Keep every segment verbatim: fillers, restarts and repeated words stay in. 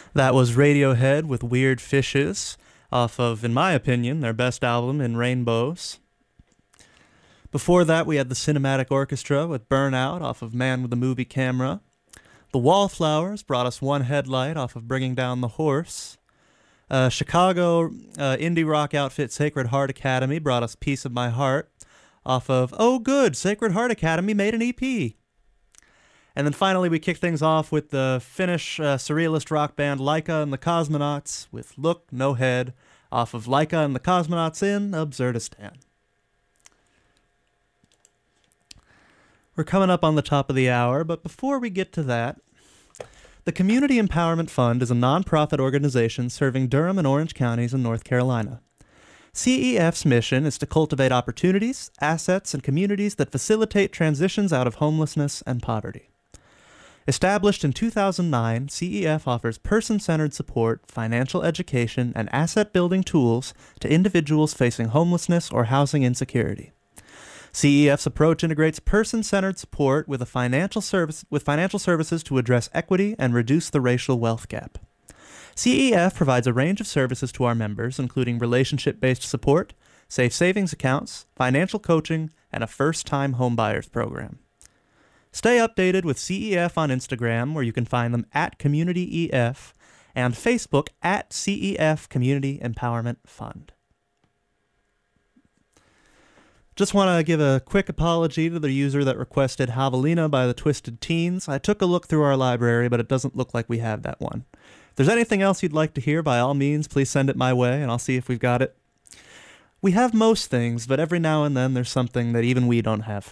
That was Radiohead with Weird Fishes, off of, in my opinion, their best album, In Rainbows. Before that, we had the Cinematic Orchestra with Burnout, off of Man with a Movie Camera. The Wallflowers brought us One Headlight, off of Bringing Down the Horse. Uh, Chicago uh, indie rock outfit Sacred Heart Academy brought us Piece of My Heart, off of Oh Good, Sacred Heart Academy made an E P. And then finally, we kick things off with the Finnish uh, surrealist rock band Laika and the Cosmonauts with Look, No Head, off of Laika and the Cosmonauts in Absurdistan. We're coming up on the top of the hour, but before we get to that, the Community Empowerment Fund is a nonprofit organization serving Durham and Orange counties in North Carolina. C E F's mission is to cultivate opportunities, assets, and communities that facilitate transitions out of homelessness and poverty. Established in two thousand nine, C E F offers person-centered support, financial education, and asset-building tools to individuals facing homelessness or housing insecurity. C E F's approach integrates person-centered support with a financial service with financial services to address equity and reduce the racial wealth gap. C E F provides a range of services to our members, including relationship-based support, safe savings accounts, financial coaching, and a first-time homebuyers program. Stay updated with C E F on Instagram, where you can find them at Community E F, and Facebook at C E F Community Empowerment Fund. Just want to give a quick apology to the user that requested Javelina by the Twisted Teens. I took a look through our library, but it doesn't look like we have that one. If there's anything else you'd like to hear, by all means, please send it my way, and I'll see if we've got it. We have most things, but every now and then there's something that even we don't have.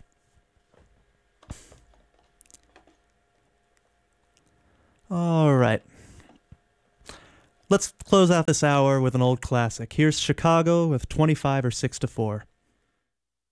All right. Let's close out this hour with an old classic. Here's Chicago with twenty-five or six to four.